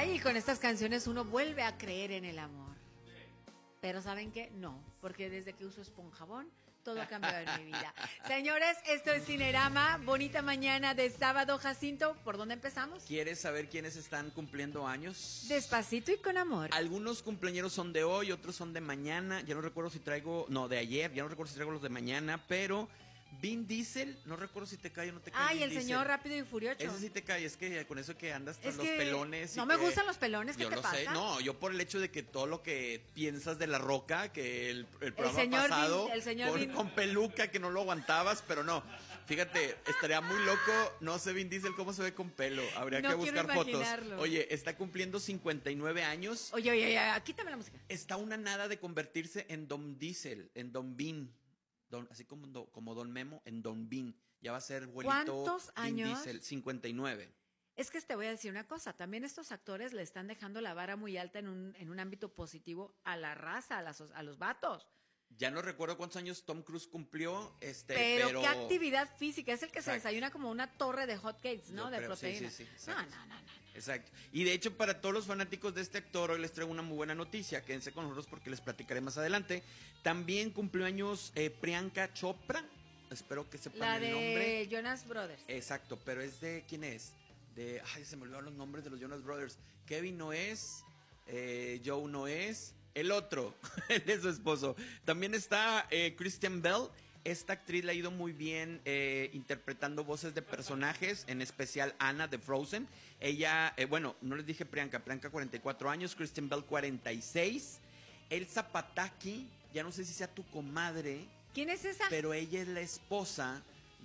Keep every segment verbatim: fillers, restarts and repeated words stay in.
Ay, con estas canciones uno vuelve a creer en el amor. Pero ¿saben qué? No, porque desde que uso esponjabón, todo ha cambiado en mi vida. Señores, esto es Cinerama. Bonita mañana de sábado, Jacinto. ¿Por dónde empezamos? ¿Quieres saber quiénes están cumpliendo años? Despacito y con amor. Algunos cumpleaños son de hoy, otros son de mañana. Ya no recuerdo si traigo... No, de ayer. Ya no recuerdo si traigo los de mañana, pero... Vin Diesel, no recuerdo si te cae o no te cae. Ay, Vin el Diesel. señor Rápido y Furioso. Ese sí te cae, es que con eso que andas con Es los que pelones. Y no me que- gustan los pelones, ¿qué yo te lo pasa? sé, no, yo por el hecho de que todo lo que piensas de La Roca, que el, el programa señor pasado, Vin- el señor con, Vin- con peluca, que no lo aguantabas, pero no. Fíjate, estaría muy loco, no sé Vin Diesel cómo se ve con pelo, habría No que quiero buscar fotos. imaginarlo. Oye, está cumpliendo cincuenta y nueve años, Oye, oye, oye, quítame la música. está una nada de convertirse en Don Diesel, en Don Bean. Don, así como, do- como Don Memo, en Don Bean. Ya va a ser abuelito ¿Cuántos Vin años? Diesel, cincuenta y nueve. Es que te voy a decir una cosa, también estos actores le están dejando la vara muy alta en un, en un ámbito positivo a la raza, a, las, a los vatos. Ya no recuerdo cuántos años Tom Cruise cumplió, este, Pero, pero... qué actividad física, es el que se Exacto. desayuna como una torre de hotcakes, ¿no? Yo De creo, sí, proteína. sí, sí, no, exacto. no, no, no. Exacto. Y de hecho, para todos los fanáticos de este actor, hoy les traigo una muy buena noticia. Quédense con nosotros porque les platicaré más adelante. También cumplió años eh, Priyanka Chopra. Espero que sepan La el de nombre. Jonas Brothers. Exacto, pero es de... ¿Quién es? De... Ay, se me olvidaron los nombres de los Jonas Brothers. Kevin no es, eh, Joe no es, el otro, él es su esposo. También está eh, Christian Bell. Esta actriz le ha ido muy bien eh, interpretando voces de personajes, en especial Anna de Frozen. Ella, eh, bueno, no les dije Priyanka, Priyanka cuarenta y cuatro años, Christian Bell cuarenta y seis. Elsa Pataky, ya no sé si sea tu comadre, ¿Quién es esa? pero ella es la esposa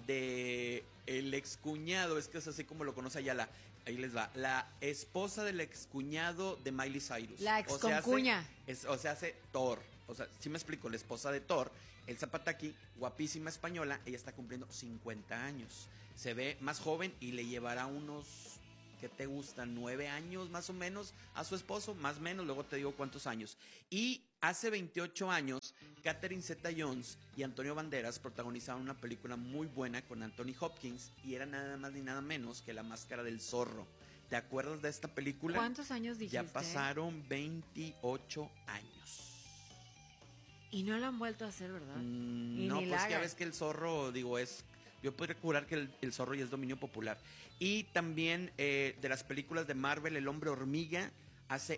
de el excuñado, es que es así como lo conoce Ayala. Ahí les va, la esposa del excuñado de Miley Cyrus. La O sea, exconcuña. hace- es- O sea, hace Thor. O sea, si me explico, la esposa de Thor, Elsa Pataky, guapísima española, ella está cumpliendo cincuenta años. Se ve más joven y le llevará unos, ¿qué te gustan? Nueve años más o menos a su esposo, más o menos, luego te digo cuántos años. Y hace veintiocho años, Catherine Zeta-Jones y Antonio Banderas protagonizaron una película muy buena con Anthony Hopkins y era nada más ni nada menos que La Máscara del Zorro. ¿Te acuerdas de esta película? ¿Cuántos años dijiste? Ya pasaron veintiocho años. Y no lo han vuelto a hacer, ¿verdad? Mm, Y no, ni pues la ya hagan. ves que el zorro, digo, es... Yo podría jurar que el, el zorro ya es dominio popular. Y también eh, de las películas de Marvel, El Hombre Hormiga, hace